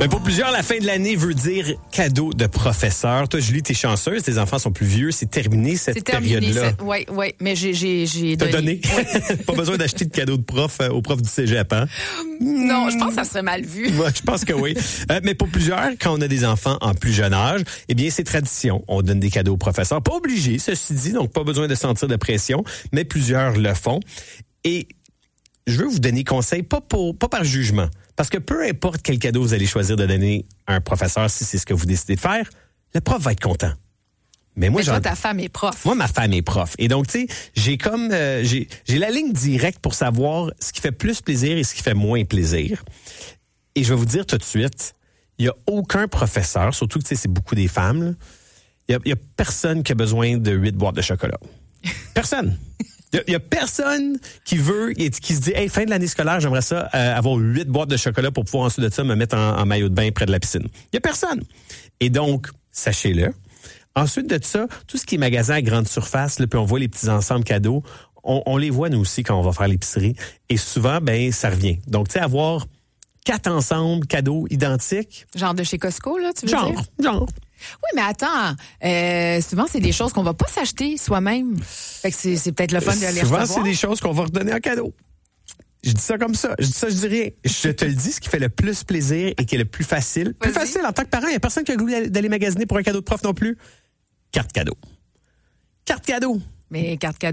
Ben pour plusieurs, la fin de l'année veut dire cadeau de professeur. Toi, Julie, t'es chanceuse, tes enfants sont plus vieux, c'est terminé cette période-là. Oui, mais j'ai T'as donné? Oui. Pas besoin d'acheter de cadeau de prof au prof du cégep, hein? Non, je pense que ça serait mal vu. Ouais, je pense que oui. Mais pour plusieurs, quand on a des enfants en plus jeune âge, eh bien, c'est tradition. On donne des cadeaux aux professeurs. Pas obligé, ceci dit, donc pas besoin de sentir de pression, mais plusieurs le font. Et je veux vous donner conseil, pas par jugement. Parce que peu importe quel cadeau vous allez choisir de donner à un professeur, si c'est ce que vous décidez de faire, le prof va être content. Mais toi, ta femme est prof. Moi, ma femme est prof. Et donc, tu sais, j'ai la ligne directe pour savoir ce qui fait plus plaisir et ce qui fait moins plaisir. Et je vais vous dire tout de suite, il y a aucun professeur, surtout que, tu sais, c'est beaucoup des femmes, il y a personne qui a besoin de 8 boîtes de chocolat. Personne. Il y a personne qui se dit, hey, fin de l'année scolaire, j'aimerais ça avoir 8 boîtes de chocolat pour pouvoir ensuite de ça me mettre en maillot de bain près de la piscine. Il y a personne. Et donc, sachez-le. Ensuite de ça, tout ce qui est magasin à grande surface, là, puis on voit les petits ensembles cadeaux, on les voit nous aussi quand on va faire l'épicerie. Et souvent, ben ça revient. Donc, tu sais, avoir 4 ensembles cadeaux identiques. Genre de chez Costco, là, tu veux dire? Genre. Oui, mais attends, souvent, c'est des choses qu'on va pas s'acheter soi-même. Fait que c'est peut-être le fun de les recevoir. Souvent, c'est des choses qu'on va redonner en cadeau. Je dis ça comme ça. Je dis rien. Je te le dis, ce qui fait le plus plaisir et qui est le plus facile. Plus facile, en tant que parent, il n'y a personne qui a le goût d'aller magasiner pour un cadeau de prof non plus. Carte cadeau. Carte cadeau. Mais carte cadeau.